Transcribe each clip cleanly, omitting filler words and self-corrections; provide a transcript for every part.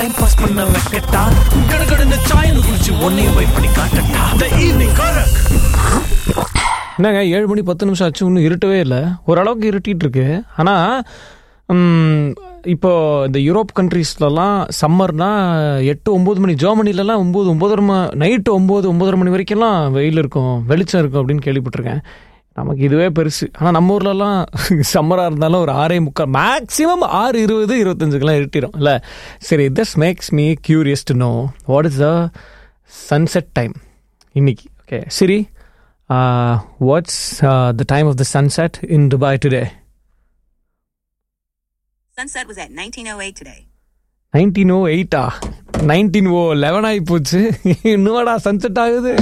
Time pass பண்ண வைக்கட்டா, கடகடன்னு சாயல் குளிச்சு ஒன்னையும் வெயிட் பண்ணி காட்டட்டா. The evening Karak. என்னங்க 7 மணி 10 நிமிஷம் ஆச்சு, இன்னும் இருட்டவே இல்லை. ஓரளவுக்கு இருட்டிகிட்டு இருக்கு. ஆனால் இப்போ இந்த யூரோப் கண்ட்ரீஸ்லலாம் சம்மர்னா 8-9 மணி, ஜெர்மனிலலாம் 9-9:30 நைட்டு 9-9:30 மணி வரைக்கும்லாம் வெயில் இருக்கும், வெளிச்சம் இருக்கும் அப்படின்னு கேள்விப்பட்டிருக்கேன். நமக்கு இதுவே பெருசு. ஆனால் நம்ம ஊர்லலாம் சம்மராக இருந்தாலும் ஒரு 6:45 மேக்ஸிமம் 6:20-25 இருட்டிடும் இல்லை. சரி, this makes me curious to know what is the sunset time இன்னைக்கு. ஓகே சரி, what's the time of the sunset in Dubai today? Sunset was at 19:08 today. 19:08 19:11 ஆகி போச்சு. இன்னும்டா சன்செட் ஆகுது.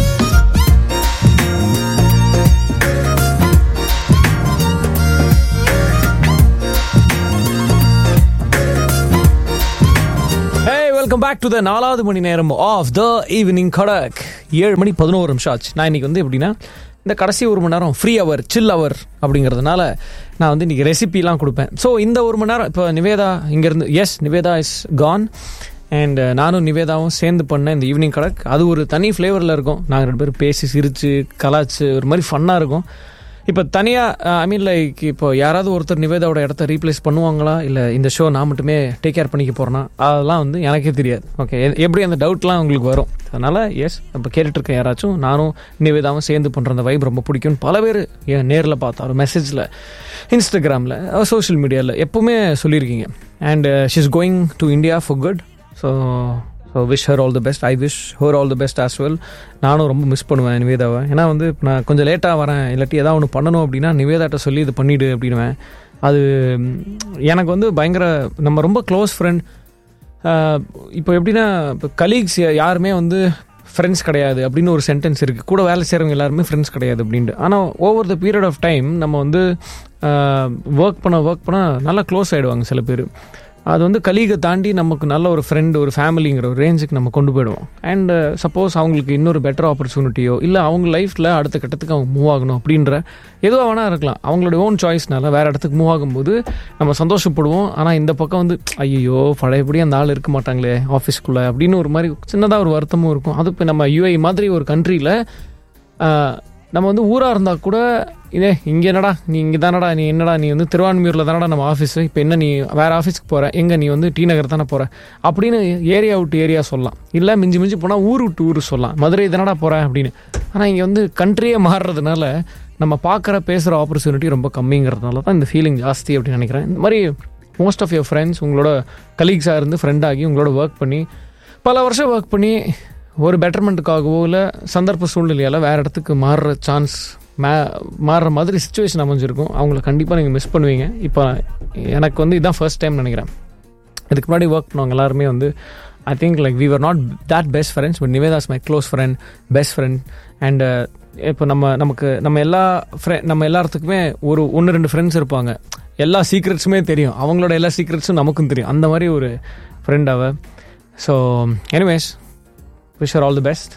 வெல்கம் பேக் டு த 4வது மணி நேரம் of the evening கடக். 7 மணி 11 நிமிஷம் ஆச்சு. நான் இன்னைக்கு வந்து எப்படின்னா, இந்த கடைசி 1 மணி நேரம் ஃப்ரீ அவர், சில் அவர் அப்படிங்கிறதுனால நான் வந்து இன்றைக்கி ரெசிபிலாம் கொடுப்பேன். ஸோ இந்த 1 மணி நேரம் இப்போ நிவேதா இங்கேருந்து, நிவேதா இஸ் கான் அண்ட் நானும் நிவேதாவும் சேர்ந்து பண்ணேன் இந்த ஈவினிங் கடக். அது ஒரு தனி ஃப்ளேவரில் இருக்கும். நாங்கள் 2 பேரும் பேசி சிரித்து கலாச்சு ஒரு மாதிரி ஃபன்னாக இருக்கும். இப்போ தனியாக ஐ மீன் லைக் இப்போ யாராவது ஒருத்தர் நிவேதாவோட இடத்த ரீப்ளேஸ் பண்ணுவாங்களா, இல்லை இந்த ஷோ நான் மட்டுமே டேக் கேர் பண்ணிக்க போகிறேன்னா, அதெல்லாம் வந்து எனக்கே தெரியாது. ஓகே, எப்படி அந்த டவுட்லாம் உங்களுக்கு வரும். அதனால் இப்போ கேட்டுட்ருக்கேன் யாராச்சும் நானும் நிவேதாவும் சேர்ந்து பண்ணுற அந்த வைப் ரொம்ப பிடிக்கும்னு பல பேர் என் நேரில் பார்த்தாலும் மெசேஜில், இன்ஸ்டாகிராமில், சோஷியல் மீடியாவில் எப்போவுமே சொல்லியிருக்கீங்க. And she is going to India for good. So wish her all the best. I wish her all the best as well. நானும் ரொம்ப மிஸ் பண்ணுவேன் நிவேதாவை. ஏன்னா வந்து இப்போ நான் கொஞ்சம் லேட்டாக வரேன், இல்லாட்டி ஏதாவது ஒன்று பண்ணணும் அப்படின்னா நிவேதாட்ட சொல்லி இது பண்ணிவிடு அப்படின்னுவேன். அது எனக்கு வந்து பயங்கர, நம்ம ரொம்ப க்ளோஸ் ஃப்ரெண்ட். இப்போ எப்படின்னா, இப்போ கலீக்ஸ் யாருமே வந்து ஃப்ரெண்ட்ஸ் கிடையாது அப்படின்னு ஒரு சென்டென்ஸ் இருக்குது. கூட வேலை செய்கிறவங்க எல்லாருமே ஃப்ரெண்ட்ஸ் கிடையாது அப்படின்ட்டு. ஆனால் over the period of time நம்ம வந்து ஒர்க் பண்ண நல்லா க்ளோஸ் ஆகிடுவாங்க சில பேர். அது வந்து கலீகை தாண்டி நமக்கு நல்ல ஒரு ஃப்ரெண்டு, ஒரு ஃபேமிலிங்கிற ஒரு ரேஞ்சுக்கு நம்ம கொண்டு போயிடுவோம். அண்ட் சப்போஸ் அவங்களுக்கு இன்னொரு பெட்டர் ஆப்பர்ச்சுனிட்டியோ, இல்லை அவங்க லைஃப்பில் அடுத்த கட்டத்துக்கு அவங்க மூவ் ஆகணும் அப்படின்ற எதுவாக வேணால் இருக்கலாம், அவங்களோட ஓன் சாய்ஸ்னால வேறு இடத்துக்கு மூவ் ஆகும்போது நம்ம சந்தோஷப்படுவோம். ஆனால் இந்த பக்கம் வந்து ஐயோ பழையபடி அந்த ஆள் இருக்க மாட்டாங்களே ஆஃபீஸ்க்குள்ளே அப்படின்னு ஒரு மாதிரி சின்னதாக ஒரு வருத்தமும் இருக்கும். அது இப்போ நம்ம யூஏஇ மாதிரி ஒரு கண்ட்ரியில் நம்ம வந்து ஊராக இருந்தால் கூட, இதே இங்கே என்னடா நீ இங்கே தானடா, நீ என்னடா நீ வந்து திருவான்மியூரில் தானடா நம்ம ஆஃபீஸு, இப்போ என்ன நீ வேறு ஆஃபீஸ்க்கு போகிற, எங்கே நீ வந்து டி நகர் தானே போகிற அப்படின்னு ஏரியா விட்டு ஏரியா சொல்லலாம். இல்லை மிஞ்சி போனால் ஊர் விட்டு ஊர் சொல்லலாம், மதுரை தானடா போகிறேன் அப்படின்னு. ஆனால் இங்கே வந்து கண்ட்ரியே மாறுறதுனால நம்ம பார்க்குற பேசுகிற ஆப்பர்ச்சுனிட்டி ரொம்ப கம்மிங்கிறதுனால தான் இந்த ஃபீலிங் ஜாஸ்தி அப்படின்னு நினைக்கிறேன். இந்த மாதிரி மோஸ்ட் ஆஃப் யுவர் ஃப்ரெண்ட்ஸ் உங்களோட கலீக்ஸாக இருந்து ஃப்ரெண்டாகி உங்களோட ஒர்க் பண்ணி பல வருஷம் ஒர்க் பண்ணி ஒரு பெட்டர்மெண்ட்டுக்காகவோ இல்லை சந்தர்ப்ப சூழ்நிலையால் வேறு இடத்துக்கு மாறுற சான்ஸ் மாறுற மாதிரி சிச்சுவேஷன் அமைஞ்சிருக்கும். அவங்கள கண்டிப்பாக நீங்கள் மிஸ் பண்ணுவீங்க. இப்போ எனக்கு வந்து இதுதான் ஃபர்ஸ்ட் டைம் நினைக்கிறேன். இதுக்கு முன்னாடி ஒர்க் பண்ணவங்க எல்லாருமே வந்து I think like we were not that best friends, but Nivetha's my close friend, best friend. And இப்போ நம்ம எல்லாத்துக்குமே ஒரு 1-2 ஃப்ரெண்ட்ஸ் இருப்பாங்க. எல்லா சீக்ரெட்ஸுமே தெரியும், அவங்களோட எல்லா சீக்ரெட்ஸும் நமக்கும் தெரியும். அந்த மாதிரி ஒரு ஃப்ரெண்ட் அவ. So anyways, wish her all the best.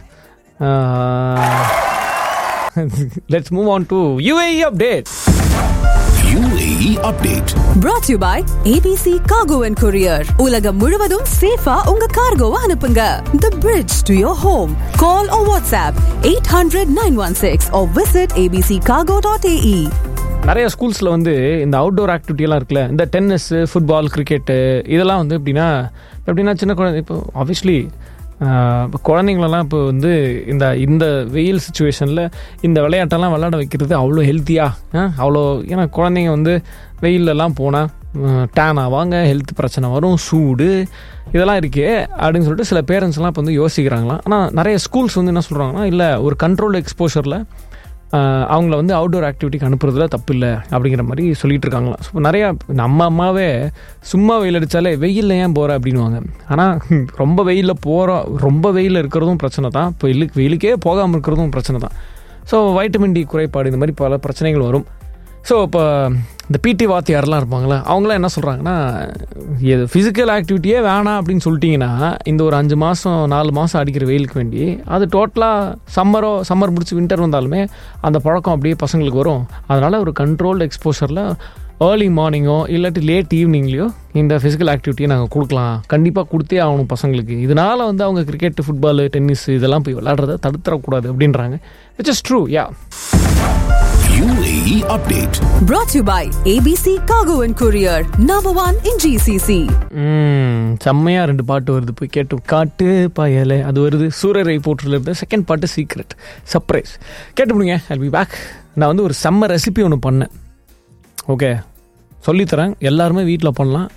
Let's move on to UAE update. UAE update brought to you by ABC Cargo and Courier. உலகம் முழுவதும் சேஃபா உங்க கார்கோவை அனுப்புங்க. The bridge to your home. Call or WhatsApp 800-916 or visit abccargo.ae. நிறைய ஸ்கூல்ஸில் வந்து இந்த outdoor ஆக்டிவிட்டியெல்லாம் இருக்குல்ல, இந்த டென்னிஸ், ஃபுட்பால், கிரிக்கெட்டு, இதெல்லாம் வந்து எப்படின்னா சின்ன குழந்தை இப்போ ஆப்வியஸ்லி இப்போ குழந்தைங்களெல்லாம் இப்போ வந்து இந்த வெயில் சுச்சுவேஷனில் இந்த விளையாட்டெல்லாம் விளையாட வைக்கிறது அவ்வளோ ஹெல்த்தியாக அவ்வளோ. ஏன்னா குழந்தைங்க வந்து வெயிலெல்லாம் போனால் டேன் ஆவாங்க, ஹெல்த் பிரச்சனை வரும், சூடு இதெல்லாம் இருக்கே அப்படின்னு சொல்லிட்டு சில பேரண்ட்ஸ்லாம் இப்போ வந்து யோசிக்கிறாங்களாம். ஆனால் நிறைய ஸ்கூல்ஸ் வந்து என்ன சொல்கிறாங்கன்னா, இல்லை ஒரு கண்ட்ரோல்டு எக்ஸ்போஷரில் அவங்கள வந்து அவுட்டோர் ஆக்டிவிட்டிக்கு அனுப்புறதுல தப்பு இல்லை அப்படிங்கிற மாதிரி சொல்லிகிட்டு இருக்காங்களாம். ஸோ நிறையா நம்ம அம்மாவே சும்மா வெயில் அடித்தாலே வெயிலில் ஏன் போகிற அப்படின்வாங்க. ஆனால் ரொம்ப வெயிலில் இருக்கிறதும் பிரச்சனை தான், இப்போ வெயிலுக்கே போகாமல் இருக்கிறதும் பிரச்சனை தான். ஸோ வைட்டமின் டி குறைபாடு, இந்த மாதிரி பல பிரச்சனைகள் வரும். ஸோ இப்போ இந்த பிடி வாத்தியாரெலாம் இருப்பாங்களே, அவங்களாம் என்ன சொல்கிறாங்கன்னா, இது ஃபிசிக்கல் ஆக்டிவிட்டியே வேணாம் அப்படின்னு சொல்லிட்டிங்கன்னா இந்த ஒரு 5 மாதம் 4 மாதம் அடிக்கிற வெயிலுக்கு வேண்டி அது டோட்டலாக சம்மர் முடிச்சு வின்டர் வந்தாலுமே அந்த பழக்கம் அப்படியே பசங்களுக்கு வரும். அதனால் ஒரு கண்ட்ரோல்டு எக்ஸ்போஷரில் ஏர்லி மார்னிங்கோ இல்லாட்டி லேட் ஈவினிங்லேயோ இந்த ஃபிசிக்கல் ஆக்டிவிட்டியை நாங்கள் கொடுக்கலாம், கண்டிப்பாக கொடுத்தே ஆகணும் பசங்களுக்கு. இதனால் வந்து அவங்க கிரிக்கெட், ஃபுட்பால், டென்னிஸ் இதெல்லாம் போய் விளையாடுறத தடுத்துடக்கூடாது அப்படின்றாங்க. Which is true. Yeah. UAE update. Brought to you by ABC Cargo and Courier, number 1 in GCC. செம்மையா 2 பாட்டு வருது, போய் கேட்டு காட்டு பயலே அது வருது. சூரரை போட்டுல இருந்து செகண்ட் பாட்டு சீக்ரெட் சர்ப்ரைஸ் கேட்டு முடியுங்க. I'll be back. நான் வந்து ஒரு செம்ம ரெசிபி ஒன்று பண்ணேன். ஓகே, சொல்லித்தரேன், எல்லாருமே வீட்டில் பண்ணலாம்.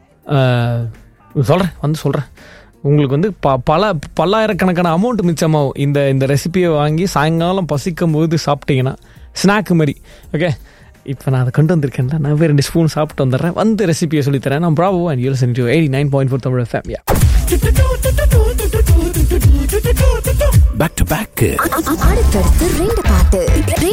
சொல்கிறேன் உங்களுக்கு வந்து பல்லாயிரக்கணக்கான அமௌண்ட் மிச்சமாகும். இந்த ரெசிபியை வாங்கி சாயங்காலம் பசிக்கும் போது சாப்பிட்டீங்கன்னா ஸ்நாக்கு மாதிரி. ஓகே, இப்போ நான் அதை கொண்டு வந்திருக்கேன்ல, நான் 2 ஸ்பூன் சாப்பிட்டு வந்துடுறேன், வந்து ரெசிபியை சொல்லித்தரேன். நான் Bravo and you're listening to 89.4 Tamil FM. Back to back. அடுத்தடுத்து 2 பாட்டு.